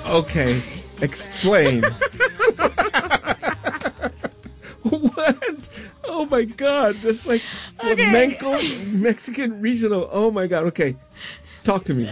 Okay, explain. What? Oh my God! That's like flamenco, Mexican regional. Oh my God! Okay, talk to me.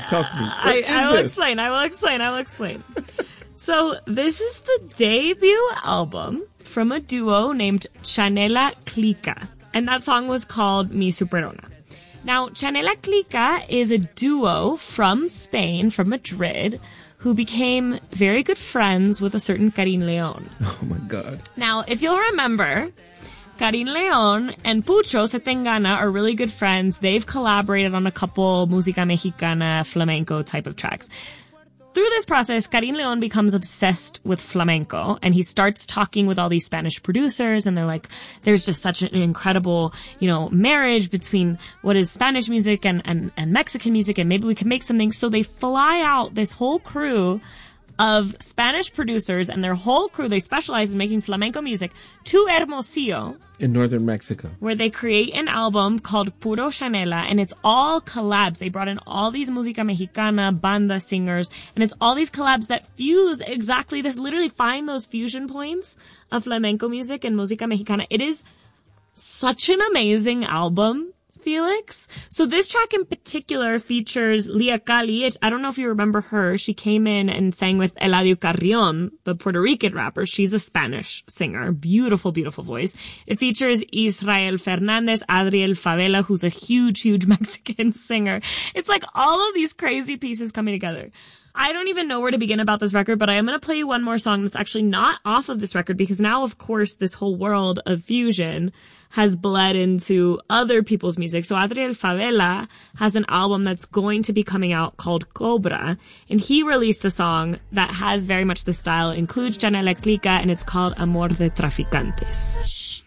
I will explain. So this is the debut album from a duo named Chanela Clica, and that song was called Mi Superona. Now, Chanela Clica is a duo from Spain, from Madrid, who became very good friends with a certain Karin Leon. Oh my God. Now, if you'll remember, Karin Leon and Pucho Setengana are really good friends. They've collaborated on a couple música mexicana flamenco type of tracks. Through this process, Karin Leon becomes obsessed with flamenco, and he starts talking with all these Spanish producers, and they're like, there's just such an incredible, marriage between what is Spanish music and Mexican music, and maybe we can make something. So they fly out this whole crew of Spanish producers, and their whole crew, they specialize in making flamenco music, to Hermosillo. In northern Mexico. Where they create an album called Puro Chanela, and it's all collabs. They brought in all these música mexicana, banda singers, and it's all these collabs that fuse exactly this, literally find those fusion points of flamenco music and música mexicana. It is such an amazing album, Felix. So this track in particular features Lia Cali. I don't know if you remember her. She came in and sang with Eladio Carrion, the Puerto Rican rapper. She's a Spanish singer. Beautiful, beautiful voice. It features Israel Fernandez, Adriel Favela, who's a huge Mexican singer. It's like all of these crazy pieces coming together. I don't even know where to begin about this record, but I am going to play you one more song that's actually not off of this record, because now, of course, this whole world of fusion has bled into other people's music. So Adriel Favela has an album that's going to be coming out called Cobra, and he released a song that has very much the style, includes Chanela Clica, and it's called Amor de Traficantes.